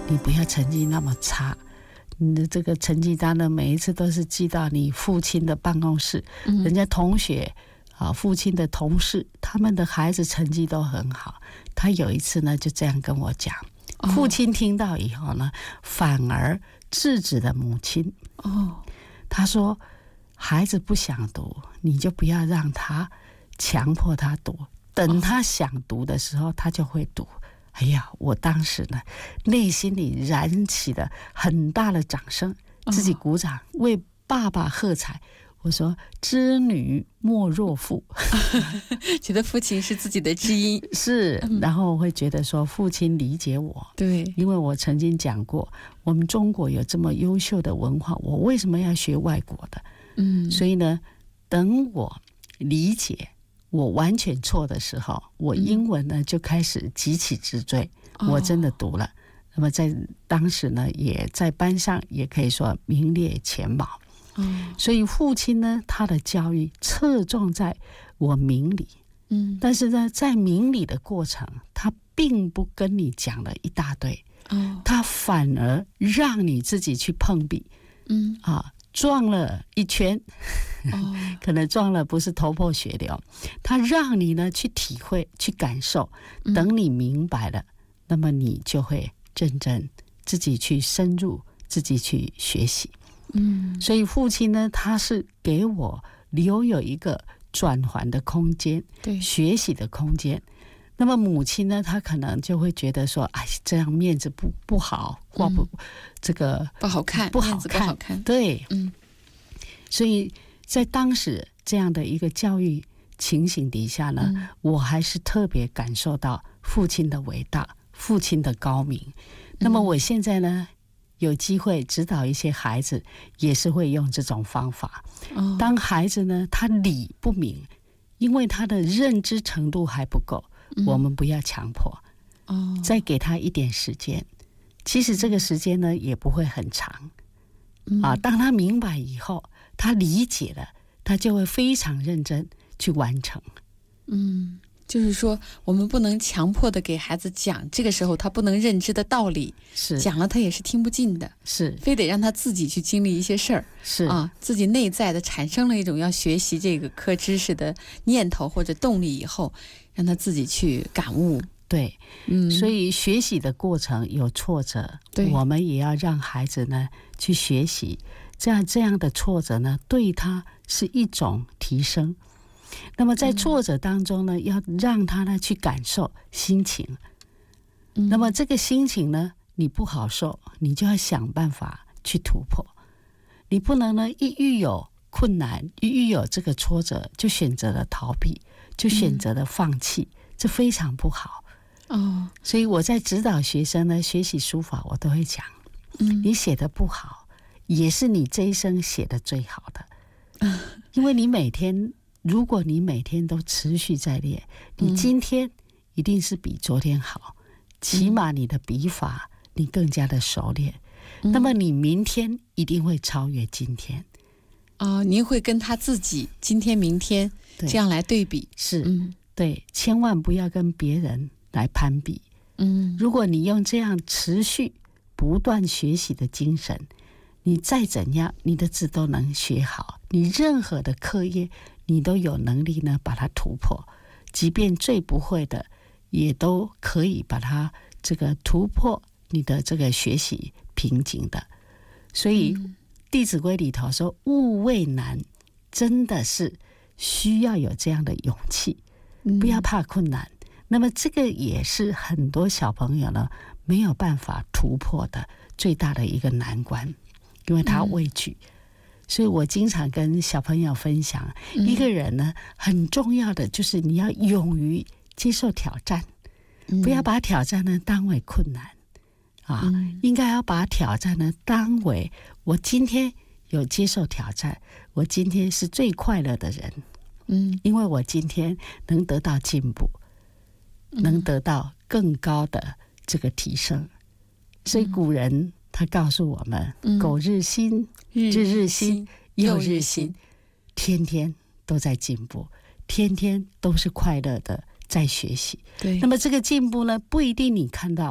你不要成绩那么差，你的这个成绩单呢，每一次都是寄到你父亲的办公室，人家同学父亲的同事，他们的孩子成绩都很好。他有一次呢，就这样跟我讲，父亲听到以后呢，反而制止了母亲。他说，孩子不想读，你就不要让他强迫他读，等他想读的时候，他就会读。哎呀，我当时呢，内心里燃起了很大的掌声，自己鼓掌，为爸爸喝彩。我说，知女莫若父。 觉得父亲是自己的知音。 是，然后我会觉得说，父亲理解我。 对， 因为我曾经讲过，我们中国有这么优秀的文化，我为什么要学外国的？所以呢，等我理解我完全错的时候，我英文呢就开始急起直追，我真的读了。那么在当时呢，也在班上也可以说名列前茅。所以父亲呢，他的教育侧重在我明理，但是呢，在明理的过程，他并不跟你讲了一大堆，他反而让你自己去碰壁，撞了一圈，可能撞了不是头破血流，他让你呢去体会、去感受，等你明白了，那么你就会真正自己去深入，自己去学习。所以父亲呢，他是给我留有一个转换的空间，对，学习的空间。那么母亲呢，她可能就会觉得说，哎，这样面子不好，这个不好看， 不好面子不好看。 对，所以在当时这样的一个教育情形底下呢，我还是特别感受到父亲的伟大，父亲的高明。那么我现在呢，有机会指导一些孩子，也是会用这种方法。当孩子呢，他理不明，因为他的认知程度还不够，我们不要强迫，再给他一点时间。其实这个时间呢，也不会很长。当他明白以后，他理解了，他就会非常认真去完成。 就是说我们不能强迫的给孩子讲这个时候他不能认知的道理， 是讲了他也是听不进的， 是非得让他自己去经历一些事儿， 是自己内在的产生了一种要学习这个科知识的念头或者动力以后，让他自己去感悟。 对，所以学习的过程有挫折，我们也要让孩子呢去学习，这样的挫折呢，对他是一种提升。那么在挫折当中呢，要让他呢去感受心情。那么这个心情呢，你不好受，你就要想办法去突破。你不能呢一遇有困难，一遇有这个挫折，就选择了逃避，就选择了放弃，这非常不好。所以我在指导学生呢学习书法，我都会讲，你写的不好，也是你这一生写的最好的。因为如果你每天都持续在练，你今天一定是比昨天好，起码你的笔法你更加的熟练，那么你明天一定会超越今天。 您会跟他自己今天明天这样来对比。 是，对，千万不要跟别人来攀比。如果你用这样持续不断学习的精神，你再怎样你的字都能学好，你任何的课业你都有能力呢把它突破，即便最不会的也都可以把它这个突破你的这个学习瓶颈的。所以弟子规里头说勿畏难，真的是需要有这样的勇气，不要怕困难。那么这个也是很多小朋友呢没有办法突破的最大的一个难关，因为他畏惧。所以我经常跟小朋友分享，一个人呢很重要的就是你要勇于接受挑战，不要把挑战呢当为困难应该要把挑战呢当为我今天有接受挑战，我今天是最快乐的人，因为我今天能得到进步，能得到更高的这个提升。所以古人他告诉我们，苟日新，日日新，又日新，天天都在进步，天天都是快乐的在学习。 对， 那么这个进步呢，不一定你看到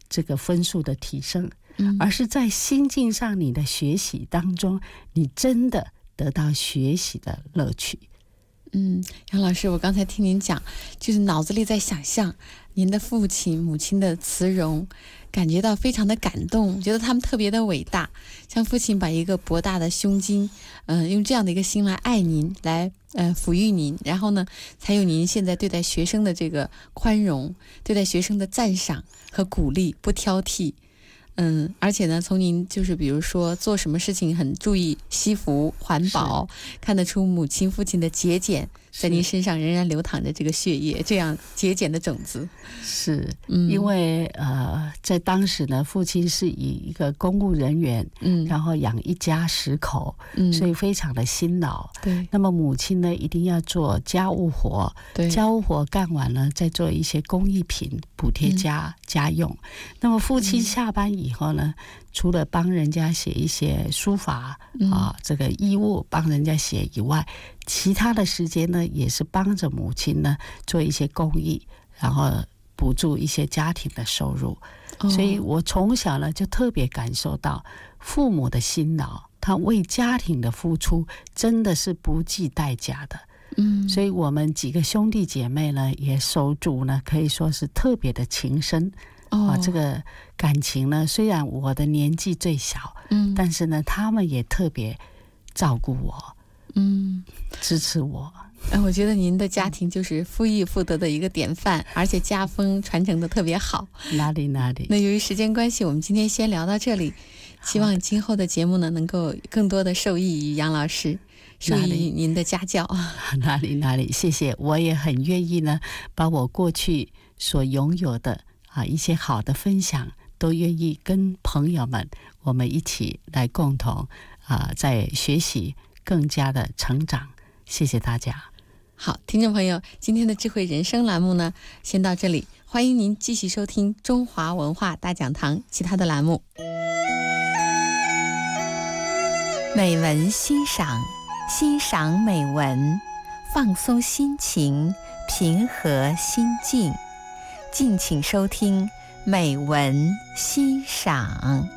这个分数的提升，而是在心境上你的学习当中，你真的得到学习的乐趣。 杨老师，我刚才听您讲，就是脑子里在想象您的父亲母亲的慈容，感觉到非常的感动，觉得他们特别的伟大。像父亲把一个博大的胸襟，用这样的一个心来爱您，来抚育您，然后呢，才有您现在对待学生的这个宽容，对待学生的赞赏和鼓励，不挑剔。而且呢，从您就是比如说做什么事情很注意惜福环保，看得出母亲父亲的节俭，在您身上仍然流淌着这个血液，这样节俭的种子。 是，因为在当时呢，父亲是以一个公务人员，然后养一家10口，所以非常的辛劳。 对， 那么母亲呢，一定要做家务活，家务活干完了，再做一些工艺品补贴家用。那么父亲下班以后呢，除了帮人家写一些书法这个义务帮人家写以外，其他的时间呢，也是帮着母亲呢做一些公益，然后补助一些家庭的收入。所以我从小呢就特别感受到父母的辛劳，他为家庭的付出真的是不计代价的。所以我们几个兄弟姐妹呢，也手足呢可以说是特别的情深。这个感情呢，虽然我的年纪最小，但是呢，他们也特别照顾我，支持我。 我觉得您的家庭就是夫义妇德的一个典范，而且家风传承的特别好。 哪里。 那由于时间关系，我们今天先聊到这里。希望今后的节目呢，能够更多的受益于杨老师，受益于您的家教。 哪里，谢谢。我也很愿意呢，把我过去所拥有的一些好的分享，都愿意跟朋友们我们一起来共同在学习更加的成长。谢谢大家。 好，听众朋友，今天的智慧人生栏目呢，先到这里，欢迎您继续收听中华文化大讲堂其他的栏目。美文欣赏，欣赏美文，放松心情，平和心境。敬请收听美文欣赏。